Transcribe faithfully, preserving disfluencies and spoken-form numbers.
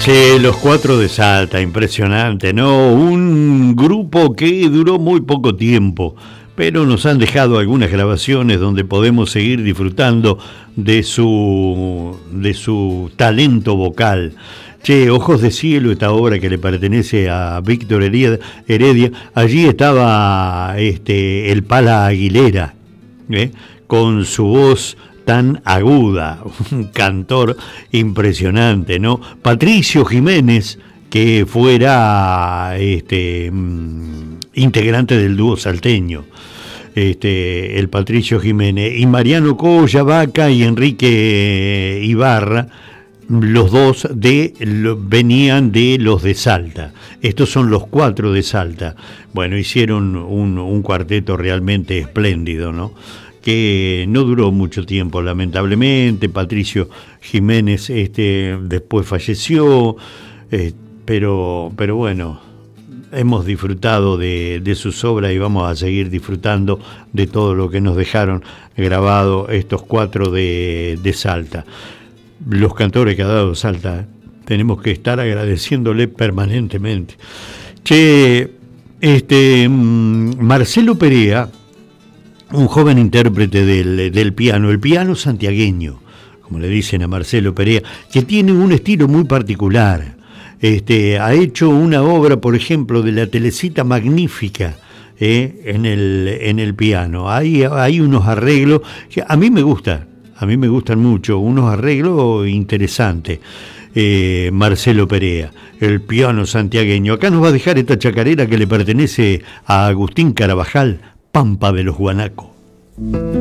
Sí, los cuatro de Salta, impresionante, ¿no? Un grupo que duró muy poco tiempo, pero nos han dejado algunas grabaciones donde podemos seguir disfrutando de su, de su talento vocal. Che, Ojos de Cielo, esta obra que le pertenece a Víctor Heredia, Heredia, allí estaba este, el Pala Aguilera, ¿eh? Con su voz tan aguda, un cantor impresionante, ¿no? Patricio Jiménez, que fuera este, integrante del dúo salteño, este, el Patricio Jiménez, y Mariano Colla Vaca y Enrique Ibarra, los dos de, lo, venían de los de Salta. Estos son los cuatro de Salta. Bueno, hicieron un, un cuarteto realmente espléndido, ¿no? Que no duró mucho tiempo, lamentablemente. Patricio Jiménez este, después falleció, eh, pero, pero bueno, hemos disfrutado de, de sus obras y vamos a seguir disfrutando de todo lo que nos dejaron grabado estos cuatro de, de Salta. Los cantores que ha dado Salta, tenemos que estar agradeciéndole permanentemente. Che, este, Marcelo Perea, un joven intérprete del, del piano, el piano santiagueño, como le dicen a Marcelo Perea, que tiene un estilo muy particular. Este, ha hecho una obra, por ejemplo, de la Telecita Magnífica, eh, en, el, en el piano. Hay, hay unos arreglos que a mí me gustan, a mí me gustan mucho, unos arreglos interesantes. Eh, Marcelo Perea, el piano santiagueño. Acá nos va a dejar esta chacarera que le pertenece a Agustín Carabajal, Pampa de los Guanacos.